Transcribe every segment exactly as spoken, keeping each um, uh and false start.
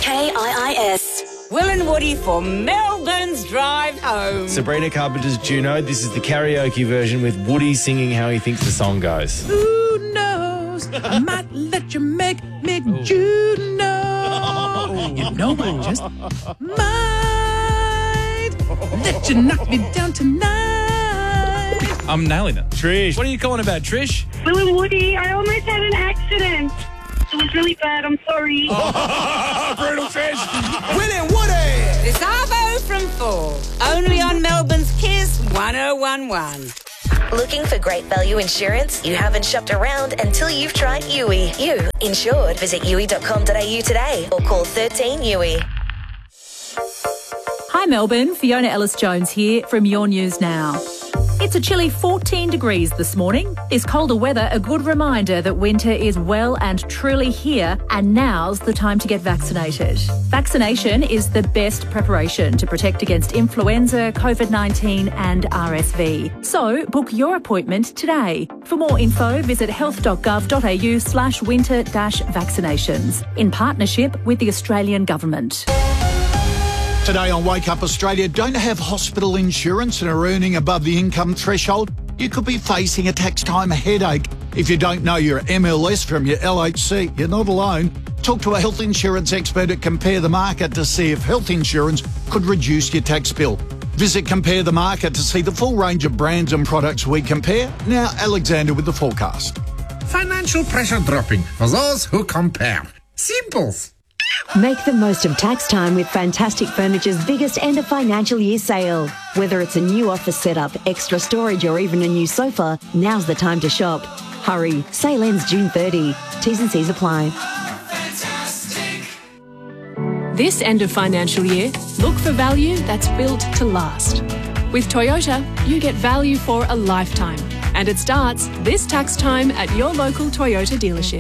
K I I S. Will and Woody for Melbourne's Drive Home. Sabrina Carpenter's Juno. This is the karaoke version with Woody singing how he thinks the song goes. Who knows? I might let you make me Juno. You know I just might let you knock me down tonight. I'm nailing it. Trish. What are you calling about, Trish? Will and Woody, I almost had an accident. It was really bad. I'm sorry. Brutal Trish. Will and Woody. It's Arvo from four. Only on Melbourne's Kiss one oh one one. Looking for great value insurance? You haven't shopped around until you've tried U I. You insured. Visit U I dot com dot A U today or call thirteen U I. Hi Melbourne, Fiona Ellis-Jones here from Your News Now. It's a chilly fourteen degrees this morning. This colder weather a good reminder that winter is well and truly here, and now's the time to get vaccinated. Vaccination is the best preparation to protect against influenza, COVID nineteen and R S V. So book your appointment today. For more info, visit health dot gov dot A U slash winter dash vaccinations in partnership with the Australian Government. Today on Wake Up Australia, don't have hospital insurance and are earning above the income threshold? You could be facing a tax time headache. If you don't know your M L S from your L H C, you're not alone. Talk to a health insurance expert at Compare the Market to see if health insurance could reduce your tax bill. Visit Compare the Market to see the full range of brands and products we compare. Now, Alexander with the forecast. Financial pressure dropping for those who compare. Simple. Make the most of tax time with Fantastic Furniture's biggest end of financial year sale. Whether it's a new office setup, extra storage or even a new sofa, now's the time to shop. Hurry, sale ends June thirtieth. T's and C's apply. This end of financial year, look for value that's built to last. With Toyota, you get value for a lifetime. And it starts this tax time at your local Toyota dealership.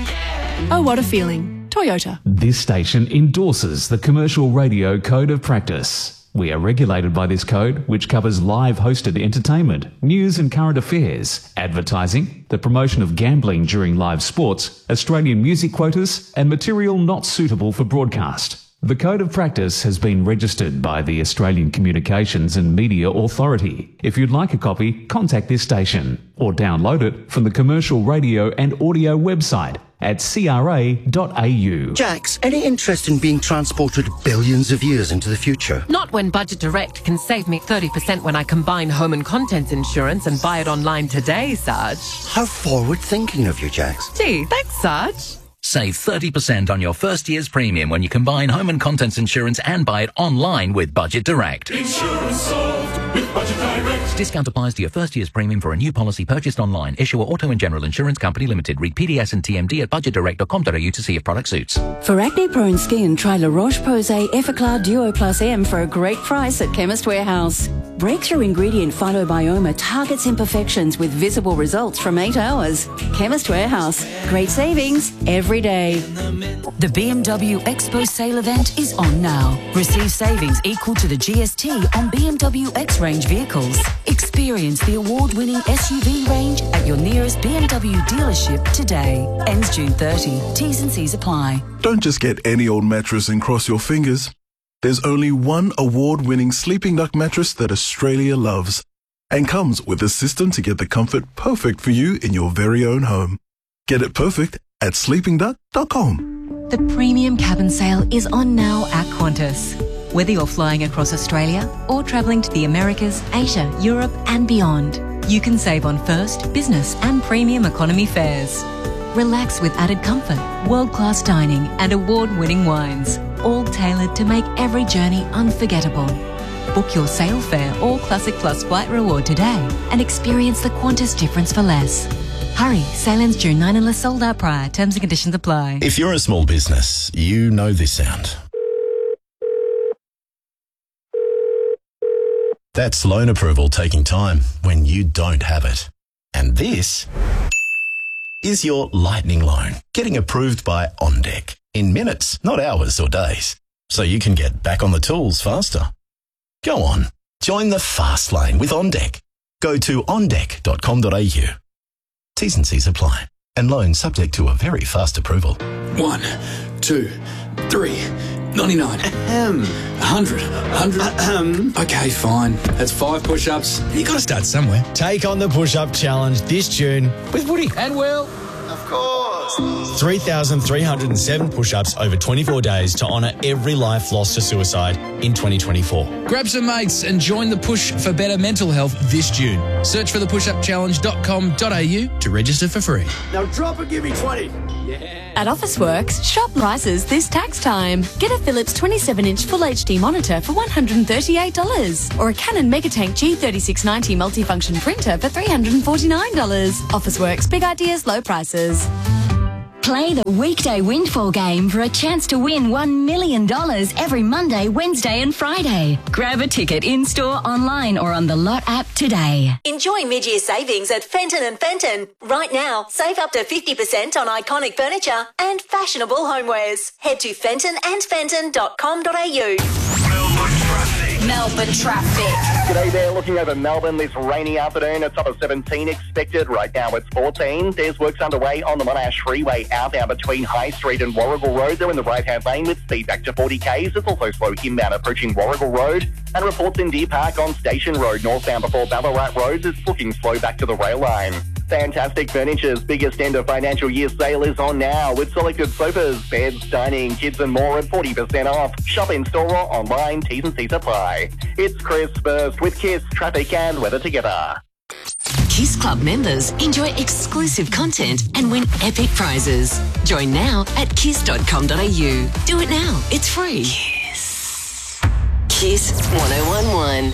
Oh, what a feeling. Toyota. This station endorses the Commercial Radio Code of Practice. We are regulated by this code, which covers live hosted entertainment, news and current affairs, advertising, the promotion of gambling during live sports, Australian music quotas, and material not suitable for broadcast. The Code of Practice has been registered by the Australian Communications and Media Authority. If you'd like a copy, contact this station or download it from the Commercial Radio and Audio website at c r a dot a u. Jax, any interest in being transported billions of years into the future? Not when Budget Direct can save me thirty percent when I combine home and contents insurance and buy it online today, Sarge. How forward-thinking of you, Jax. Gee, thanks, Sarge. Save thirty percent on your first year's premium when you combine home and contents insurance and buy it online with Budget Direct. Insurance solved with Budget Direct. Discount applies to your first year's premium for a new policy purchased online. Issuer Auto and General Insurance Company Limited. Read P D S and T M D at budget direct dot com dot a u to see if product suits. For acne-prone skin, try La Roche-Posay Effaclar Duo Plus M for a great price at Chemist Warehouse. Breakthrough ingredient Phytobioma targets imperfections with visible results from eight hours. Chemist Warehouse. Great savings every day. The B M W Expo sale event is on now. Receive savings equal to the G S T on B M W X-Range vehicles. Experience the award-winning S U V range at your nearest B M W dealership today. Ends June thirtieth. T's and C's apply. Don't just get any old mattress and cross your fingers. There's only one award-winning Sleeping Duck mattress that Australia loves and comes with a system to get the comfort perfect for you in your very own home. Get it perfect at sleeping duck dot com. The premium cabin sale is on now at Qantas. Whether you're flying across Australia or travelling to the Americas, Asia, Europe and beyond, you can save on first, business and premium economy fares. Relax with added comfort, world-class dining and award-winning wines, all tailored to make every journey unforgettable. Book your Sail Fare or Classic Plus flight reward today and experience the Qantas difference for less. Hurry, sale ends June ninth unless sold out prior. Terms and conditions apply. If you're a small business, you know this sound. That's loan approval taking time when you don't have it. And this is your lightning loan getting approved by OnDeck in minutes, not hours or days, so you can get back on the tools faster. Go on, join the fast lane with OnDeck. Go to on deck dot com dot a u. T's and C's apply, and loans subject to a very fast approval. One, two, three, ninety-nine, um, one hundred, one hundred. Um, okay, fine. That's five push-ups. You got to start somewhere. Take on the push-up challenge this June with Woody And Will. Of course. three thousand three hundred seven push-ups over twenty-four days to honour every life lost to suicide in twenty twenty-four. Grab some mates and join the push for better mental health this June. Search for the push up challenge dot com dot a u to register for free. Now drop and give me twenty. At Officeworks, shop prices this tax time. Get a Philips twenty-seven inch Full H D monitor for one hundred thirty-eight dollars or a Canon Megatank G thirty-six ninety multifunction printer for three hundred forty-nine dollars. Officeworks, big ideas, low prices. Play the weekday windfall game for a chance to win one million dollars every Monday, Wednesday and Friday. Grab a ticket in-store, online or on the Lot app today. Enjoy mid-year savings at Fenton and Fenton. Right now, save up to fifty percent on iconic furniture and fashionable homewares. Head to fenton and fenton dot com dot a u. Melbourne traffic. G'day there, looking over Melbourne this rainy afternoon. It's up at seventeen expected. Right now it's fourteen. There's works underway on the Monash Freeway outbound between High Street and Warrigal Road. They're in the right-hand lane with speed back to forty kays. It's also slow inbound approaching Warrigal Road. And reports in Deer Park on Station Road northbound before Ballarat Roads is looking slow back to the rail line. Fantastic Furniture's biggest end of financial year sale is on now with selected sofas, beds, dining, kids and more at forty percent off. Shop in store or online, T's and C's apply. It's Chris first with Kiss, traffic and weather together. Kiss Club members enjoy exclusive content and win epic prizes. Join now at kiss dot com dot a u. Do it now. It's free. Kiss. Kiss one oh one one.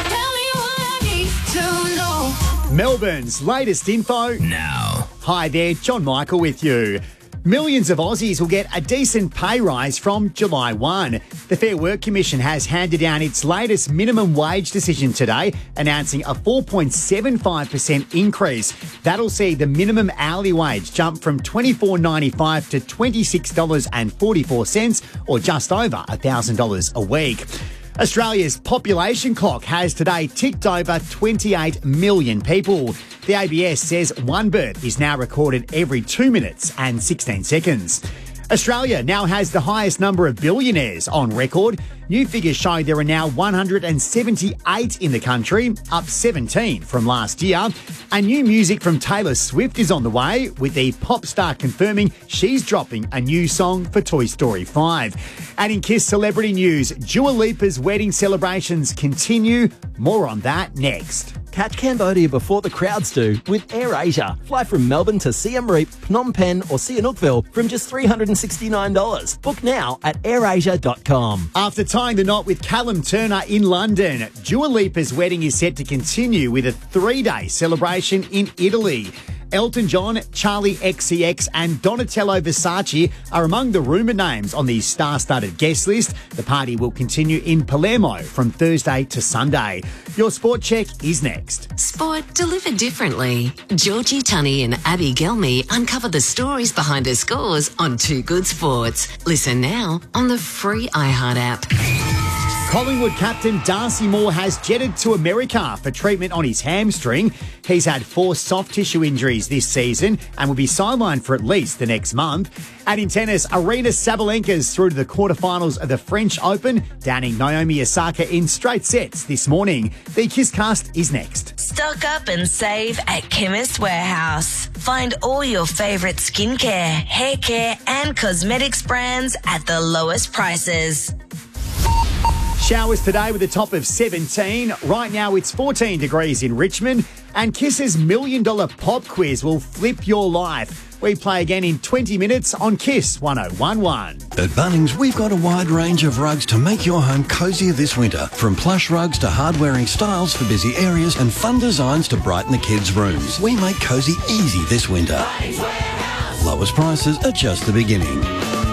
Melbourne's latest info now. Hi there, John Michael with you. Millions of Aussies will get a decent pay rise from July first. The Fair Work Commission has handed down its latest minimum wage decision today, announcing a four point seven five percent increase. That'll see the minimum hourly wage jump from twenty-four dollars ninety-five to twenty-six dollars forty-four, or just over one thousand dollars a week. Australia's population clock has today ticked over twenty-eight million people. The A B S says one birth is now recorded every two minutes and sixteen seconds. Australia now has the highest number of billionaires on record. New figures show there are now one hundred seventy-eight in the country, up seventeen from last year. And new music from Taylor Swift is on the way, with the pop star confirming she's dropping a new song for Toy Story five. And in Kiss celebrity news, Dua Lipa's wedding celebrations continue. More on that next. Catch Cambodia before the crowds do with AirAsia. Fly from Melbourne to Siem Reap, Phnom Penh or Sihanoukville from just three hundred sixty-nine dollars. Book now at air asia dot com. After tying the knot with Callum Turner in London, Dua Lipa's wedding is set to continue with a three-day celebration in Italy. Elton John, Charlie X C X and Donatello Versace are among the rumoured names on the star-studded guest list. The party will continue in Palermo from Thursday to Sunday. Your sport check is next. Sport delivered differently. Georgie Tunney and Abby Gelmy uncover the stories behind her scores on Two Good Sports. Listen now on the free iHeart app. Collingwood captain Darcy Moore has jetted to America for treatment on his hamstring. He's had four soft tissue injuries this season and will be sidelined for at least the next month. And in tennis, Arina Sabalenka's through to the quarterfinals of the French Open, downing Naomi Osaka in straight sets this morning. The KissCast is next. Stock up and save at Chemist Warehouse. Find all your favourite skincare, hair care and cosmetics brands at the lowest prices. Showers today with a top of seventeen. Right now it's fourteen degrees in Richmond. And Kiss's Million Dollar Pop Quiz will flip your life. We play again in twenty minutes on Kiss one oh one one. At Bunnings, we've got a wide range of rugs to make your home cosier this winter. From plush rugs to hard-wearing styles for busy areas and fun designs to brighten the kids' rooms. We make cosy easy this winter. Lowest prices are just the beginning.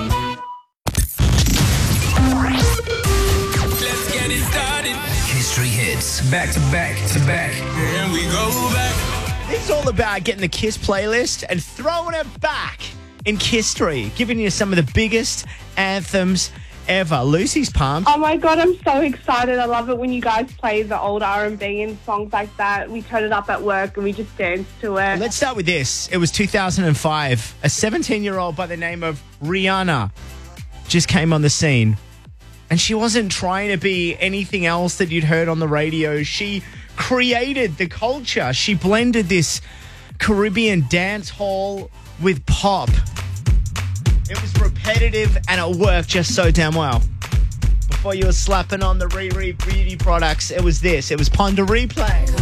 History hits. Back to back to back. And we go back. It's all about getting the Kiss playlist and throwing it back in Kiss-tory, giving you some of the biggest anthems ever. Lucy's pumped. Oh my God, I'm so excited. I love it when you guys play the old R and B and songs like that. We turn it up at work and we just dance to it. Let's start with this. It was two thousand five. A seventeen-year-old by the name of Rihanna just came on the scene. And she wasn't trying to be anything else that you'd heard on the radio. She created the culture. She blended this Caribbean dance hall with pop. It was repetitive and it worked just so damn well. Before you were slapping on the Riri beauty products, it was this. It was Ponder Replay.